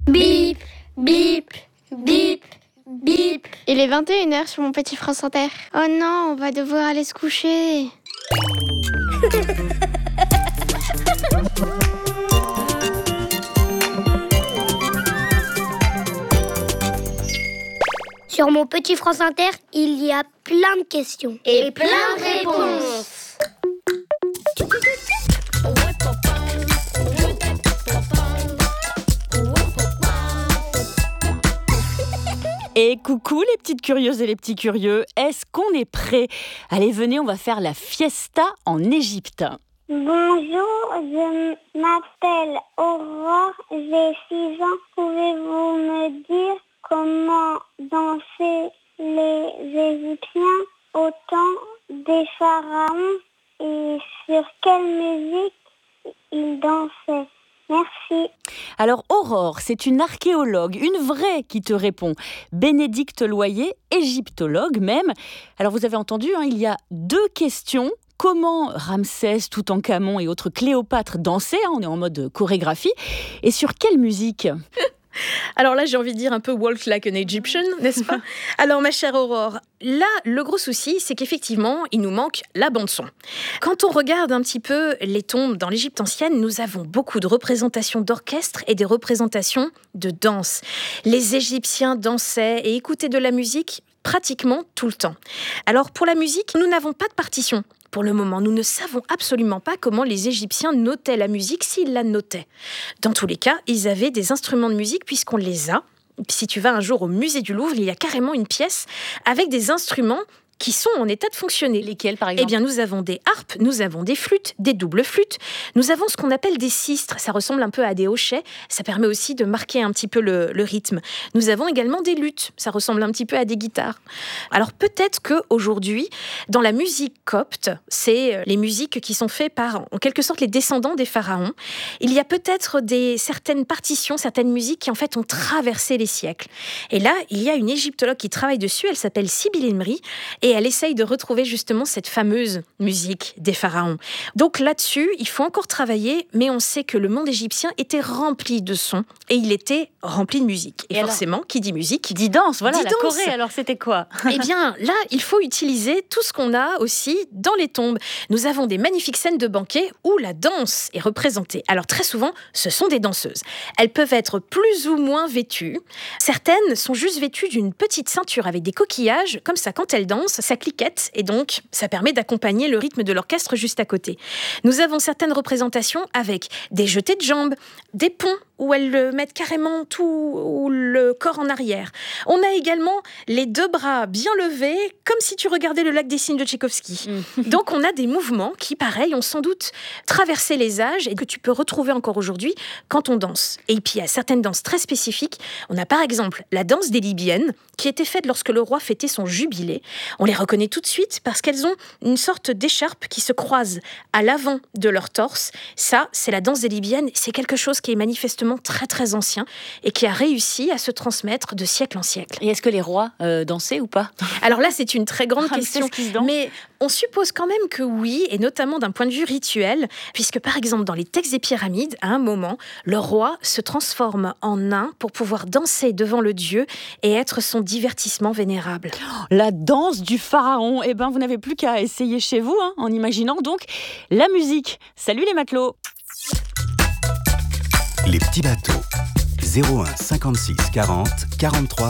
Bip, bip, bip, bip. Il est 21h sur mon petit France Inter. Oh non, on va devoir aller se coucher. Sur mon petit France Inter, il y a plein de questions. Et plein de réponses. Et coucou les petites curieuses et les petits curieux, est-ce qu'on est prêts? Allez, venez, on va faire la fiesta en Égypte. Bonjour, je m'appelle Aurore, j'ai 6 ans. Pouvez-vous me dire comment dansaient les Égyptiens au temps des pharaons et sur quelle musique ils dansaient? Merci. Alors Aurore, c'est une archéologue, une vraie qui te répond. Bénédicte Loyer, égyptologue même. Alors vous avez entendu, il y a 2 questions. Comment Ramsès, Toutankhamon et autres Cléopâtre dansaient, on est en mode chorégraphie. Et sur quelle musique ? Alors là, j'ai envie de dire un peu walk like an Egyptian, n'est-ce pas? Alors ma chère Aurore, là, le gros souci, c'est qu'effectivement, il nous manque la bande-son. Quand on regarde un petit peu les tombes dans l'Égypte ancienne, nous avons beaucoup de représentations d'orchestre et des représentations de danse. Les Égyptiens dansaient et écoutaient de la musique pratiquement tout le temps. Alors pour la musique, nous n'avons pas de partition. Pour le moment, nous ne savons absolument pas comment les Égyptiens notaient la musique, s'ils la notaient. Dans tous les cas, ils avaient des instruments de musique puisqu'on les a. Si tu vas un jour au musée du Louvre, il y a carrément une pièce avec des instruments qui sont en état de fonctionner. Lesquels, par exemple ? Eh bien, nous avons des harpes, nous avons des flûtes, des doubles flûtes. Nous avons ce qu'on appelle des sistres. Ça ressemble un peu à des hochets. Ça permet aussi de marquer un petit peu le rythme. Nous avons également des luths. Ça ressemble un petit peu à des guitares. Alors, peut-être qu'aujourd'hui, dans la musique copte, c'est les musiques qui sont faites par, en quelque sorte, les descendants des pharaons. Il y a peut-être certaines partitions, certaines musiques qui, en fait, ont traversé les siècles. Et là, il y a une égyptologue qui travaille dessus. Elle s'appelle Sybille Emry. Et elle essaye de retrouver justement cette fameuse musique des pharaons. Donc là-dessus, il faut encore travailler, mais on sait que le monde égyptien était rempli de sons et il était rempli de musique. Et forcément, qui dit musique, qui dit danse, voilà, dit la danse. Corée, alors c'était quoi? Eh bien, là, il faut utiliser tout ce qu'on a aussi dans les tombes. Nous avons des magnifiques scènes de banquet où la danse est représentée. Alors très souvent, ce sont des danseuses. Elles peuvent être plus ou moins vêtues. Certaines sont juste vêtues d'une petite ceinture avec des coquillages. Comme ça, quand elles dansent, ça cliquette et donc ça permet d'accompagner le rythme de l'orchestre juste à côté. Nous avons certaines représentations avec des jetés de jambes, des ponts où elles mettent carrément tout le corps en arrière. On a également les 2 bras bien levés, comme si tu regardais le lac des cygnes de Tchaïkovski. Donc on a des mouvements qui, pareil, ont sans doute traversé les âges et que tu peux retrouver encore aujourd'hui quand on danse. Et puis il y a certaines danses très spécifiques. On a par exemple la danse des Libyennes, qui était faite lorsque le roi fêtait son jubilé. On les reconnaît tout de suite parce qu'elles ont une sorte d'écharpe qui se croise à l'avant de leur torse. Ça, c'est la danse des Libyennes. C'est quelque chose qui est manifestement très très ancien et qui a réussi à se transmettre de siècle en siècle. Et est-ce que les rois dansaient ou pas? Alors là, c'est une très grande question, mais on suppose quand même que oui, et notamment d'un point de vue rituel, puisque par exemple dans les textes des pyramides, à un moment, le roi se transforme en nain pour pouvoir danser devant le dieu et être son divertissement vénérable. La danse du pharaon, eh ben vous n'avez plus qu'à essayer chez vous, en imaginant donc la musique. Salut les matelots. Les petits bateaux. 01 56 40 43